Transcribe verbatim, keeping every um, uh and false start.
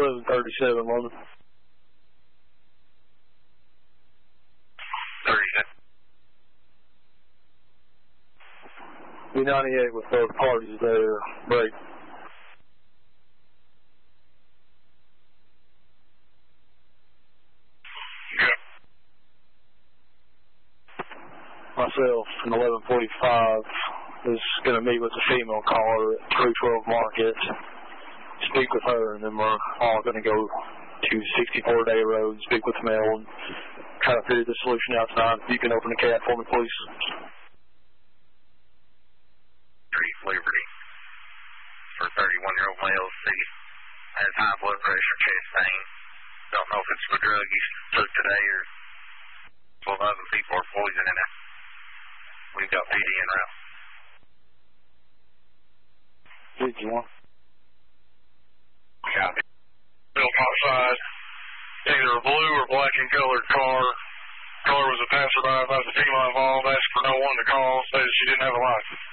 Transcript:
eleven thirty-seven, London. thirty-seven. B ninety-eight with both parties there. Break. Good. Myself in eleven forty-five is going to meet with the female caller at three twelve Market, speak with her, and then we're all going to go to sixty-four Day Road, speak with the male, and try to figure the solution out tonight. If you can open the cab for me, please. Street Liberty for thirty-one-year-old male C. Has high blood pressure, chest pain. Don't know if it's the drug he took today or twelve other people are poisoning him. We've got P D en route. Did you want? Copy. Built outside, either a blue or black and colored car. Car was a passerby, about the female involved, asked for no one to call, said she didn't have a license.